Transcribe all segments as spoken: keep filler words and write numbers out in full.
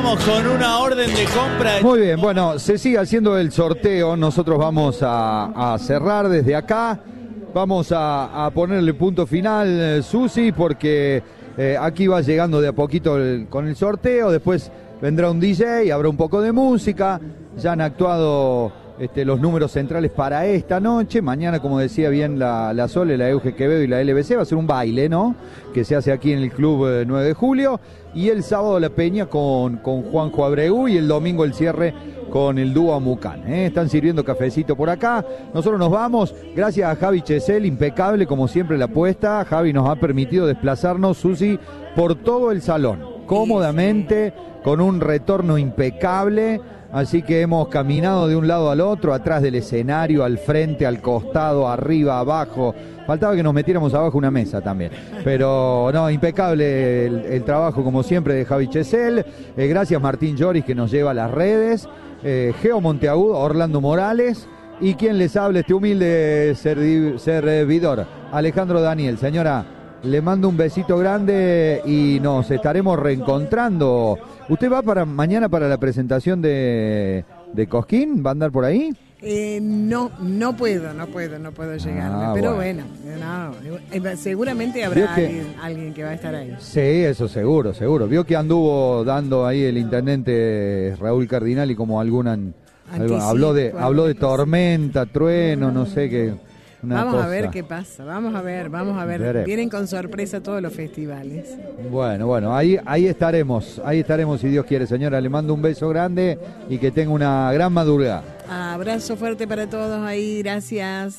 vamos con una orden de compra. Muy bien, bueno, se sigue haciendo el sorteo. Nosotros vamos a, a cerrar desde acá. Vamos a, a ponerle punto final, eh, Susi, porque eh, aquí va llegando de a poquito el, con el sorteo. Después vendrá un D J, habrá un poco de música. Ya han actuado este, los números centrales para esta noche. Mañana, como decía bien la, la Sole, la Euge Quevedo y la L B C, va a ser un baile, ¿no? Que se hace aquí en el Club eh, nueve de julio. Y el sábado la Peña con, con Juanjo Abreu y el domingo el cierre con el dúo Amucán, ¿eh? Están sirviendo cafecito por acá. Nosotros nos vamos. Gracias a Javi Chesel, impecable como siempre la apuesta. Javi nos ha permitido desplazarnos, Susi, por todo el salón, cómodamente, con un retorno impecable. Así que hemos caminado de un lado al otro, atrás del escenario, al frente, al costado, arriba, abajo. Faltaba que nos metiéramos abajo una mesa también. Pero no, impecable el, el trabajo como siempre de Javi Chesel. Eh, gracias Martín Lloris que nos lleva a las redes. Eh, Geo Monteagudo, Orlando Morales. Y quien les habla, este humilde servi- servidor, Alejandro Daniel. Señora, le mando un besito grande y nos estaremos reencontrando. ¿Usted va para mañana para la presentación de, de Cosquín? ¿Va a andar por ahí? Eh, no, no puedo, no puedo, no puedo llegar. Ah, pero bueno, bueno no, eh, seguramente habrá que, alguien, alguien que va a estar ahí. Sí, eso seguro, seguro. Vio que anduvo dando ahí el intendente Raúl Cardinali como alguna... Anticipo, habló de habló de tormenta, trueno, no sé qué. Una vamos cosa. a ver qué pasa, vamos a ver, vamos a ver. Veremos. Vienen con sorpresa todos los festivales. Bueno, bueno, ahí ahí estaremos, ahí estaremos si Dios quiere, señora. Le mando un beso grande y que tenga una gran madrugada. Abrazo fuerte para todos ahí, gracias.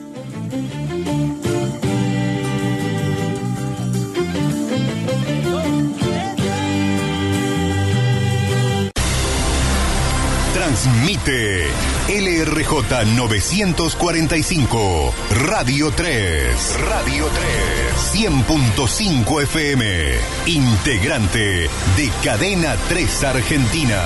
Transmite L R J novecientos cuarenta y cinco, Radio tres. Radio tres. cien punto cinco F M. Integrante de Cadena tres Argentina.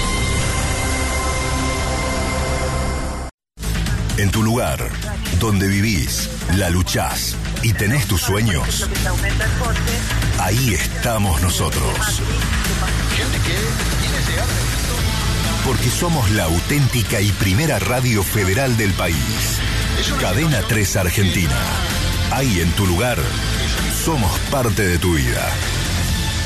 En tu lugar, donde vivís, la luchás y tenés tus sueños, ahí estamos nosotros. Porque somos la auténtica y primera radio federal del país. Cadena tres Argentina. Ahí en tu lugar, somos parte de tu vida.